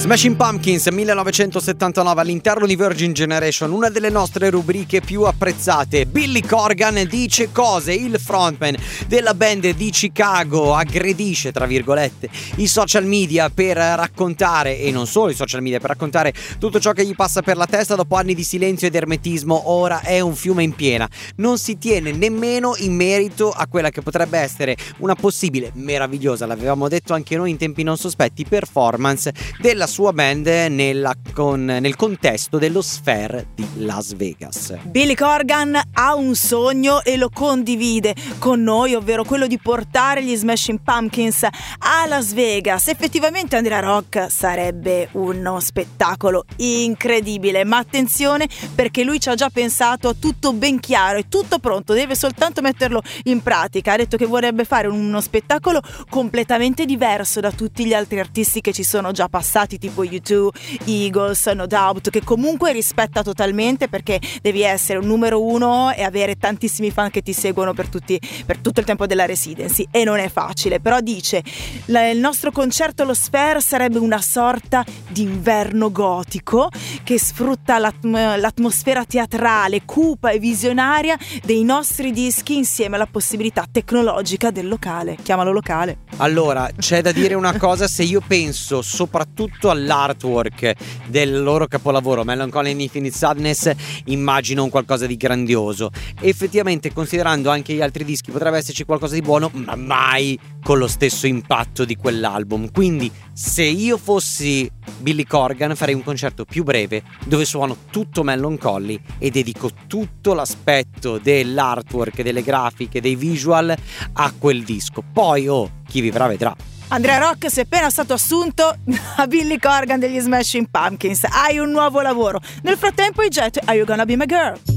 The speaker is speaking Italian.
Smashing Pumpkins 1979 all'interno di Virgin Generation, una delle nostre rubriche più apprezzate. Billy Corgan dice cose, il frontman della band di Chicago aggredisce tra virgolette i social media per raccontare, e non solo i social media, per raccontare tutto ciò che gli passa per la testa. Dopo anni di silenzio ed ermetismo ora è un fiume in piena, non si tiene nemmeno in merito a quella che potrebbe essere una possibile, meravigliosa, l'avevamo detto anche noi in tempi non sospetti, performance della sua band nel contesto dello Sphere di Las Vegas. Billy Corgan ha un sogno e lo condivide con noi, ovvero quello di portare gli Smashing Pumpkins a Las Vegas. Effettivamente Andrea Rock sarebbe uno spettacolo incredibile, ma attenzione perché lui ci ha già pensato, tutto ben chiaro, è tutto pronto, deve soltanto metterlo in pratica. Ha detto che vorrebbe fare uno spettacolo completamente diverso da tutti gli altri artisti che ci sono già passati, tipo U2, Eagles, No Doubt, che comunque rispetta totalmente, perché devi essere un numero uno e avere tantissimi fan che ti seguono per tutto il tempo della residency, e non è facile. Però dice il nostro concerto allo Sphere sarebbe una sorta di inverno gotico che sfrutta l'atmosfera teatrale cupa e visionaria dei nostri dischi insieme alla possibilità tecnologica del locale. Chiamalo locale. Allora, c'è da dire una cosa: se io penso soprattutto all'artwork del loro capolavoro Melancholy and Infinite Sadness, immagino un qualcosa di grandioso. Effettivamente, considerando anche gli altri dischi, potrebbe esserci qualcosa di buono, ma mai con lo stesso impatto di quell'album. Quindi, se io fossi Billy Corgan, farei un concerto più breve dove suono tutto Melancholy e dedico tutto l'aspetto dell'artwork, delle grafiche, dei visual a quel disco. Poi, chi vivrà vedrà. Andrea Rock si è appena stato assunto a Billy Corgan degli Smashing Pumpkins. Hai un nuovo lavoro. Nel frattempo i Jet, Are You Gonna Be My Girl?